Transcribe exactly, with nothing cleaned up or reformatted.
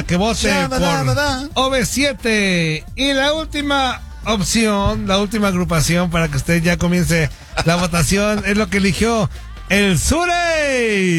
que vote por O V siete. Y la última opción, la última agrupación para que usted ya comience la votación es lo que eligió el Surey.